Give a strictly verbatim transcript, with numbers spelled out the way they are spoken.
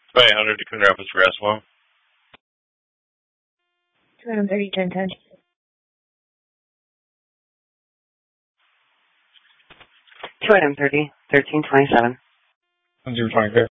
Two eight hundred to Coon Rapids for Gasoline. two item thirty, ten ten. Two item thirty, thirteen twenty-seven. one zero twenty-three.